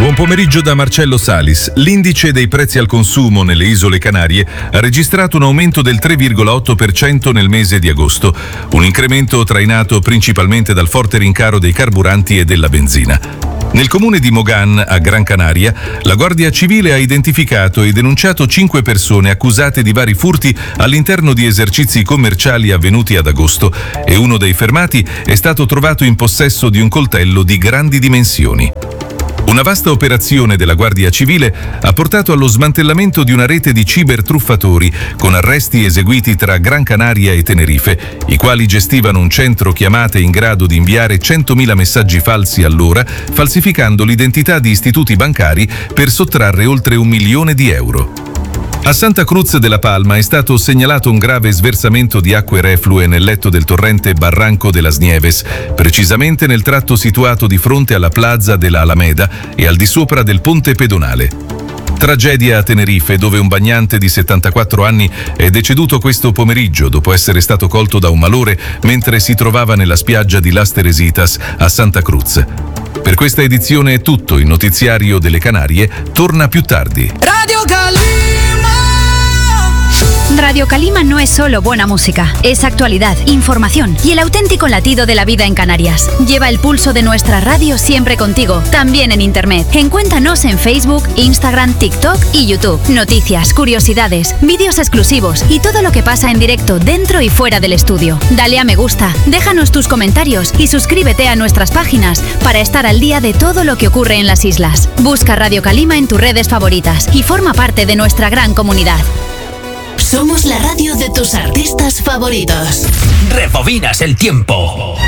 Buon pomeriggio da Marcello Salis. L'indice dei prezzi al consumo nelle isole Canarie ha registrato un aumento del 3,8% nel mese di agosto, un incremento trainato principalmente dal forte rincaro dei carburanti e della benzina. Nel comune di Mogan, a Gran Canaria, la Guardia Civile ha identificato e denunciato 5 persone accusate di vari furti all'interno di esercizi commerciali avvenuti ad agosto e uno dei fermati è stato trovato in possesso di un coltello di grandi dimensioni. Una vasta operazione della Guardia Civile ha portato allo smantellamento di una rete di cibertruffatori con arresti eseguiti tra Gran Canaria e Tenerife, i quali gestivano un centro chiamate in grado di inviare 100.000 messaggi falsi all'ora, falsificando l'identità di istituti bancari per sottrarre oltre 1 milione di euro. A Santa Cruz de la Palma è stato segnalato un grave sversamento di acque reflue nel letto del torrente Barranco de las Nieves, precisamente nel tratto situato di fronte alla Plaza della Alameda e al di sopra del ponte pedonale. Tragedia a Tenerife, dove un bagnante di 74 anni è deceduto questo pomeriggio dopo essere stato colto da un malore mentre si trovava nella spiaggia di Las Teresitas a Santa Cruz. Per questa edizione è tutto, il notiziario delle Canarie torna più tardi. Radio Calima no es solo buena música, es actualidad, información y el auténtico latido de la vida en Canarias. Lleva el pulso de nuestra radio siempre contigo, también en internet. Encuéntranos en Facebook, Instagram, TikTok y YouTube. Noticias, curiosidades, vídeos exclusivos y todo lo que pasa en directo dentro y fuera del estudio. Dale a me gusta, déjanos tus comentarios y suscríbete a nuestras páginas para estar al día de todo lo que ocurre en las islas. Busca Radio Calima en tus redes favoritas y forma parte de nuestra gran comunidad. Somos la radio de tus artistas favoritos. Rebobinas el tiempo.